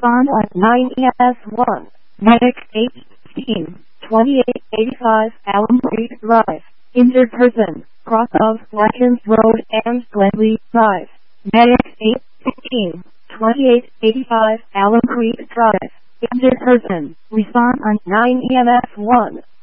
Respond on 9 ES1. Medic 815 2885 Allen Creek Drive. Injured person, cross of Watkins Road and Glenlee Drive. Medic 815 2885 Allen Creek Drive. Injured person, respond on 9 EMS 1.